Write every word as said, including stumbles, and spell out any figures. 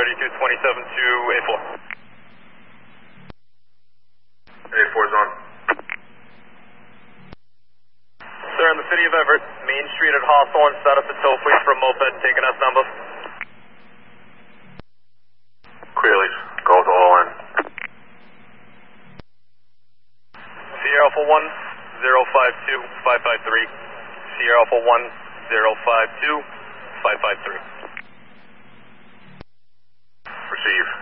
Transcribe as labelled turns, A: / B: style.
A: thirty-two twenty-seven to A four.
B: A four's on.
A: Sir, in the city of Everett, Main Street at Hawthorne, status of tow please for a moped, taking S number.
B: Clearly, go to all in.
A: Sierra Alpha one, zero five two, five five three. Sierra Alpha one, zero five two, five five three.
B: Receive.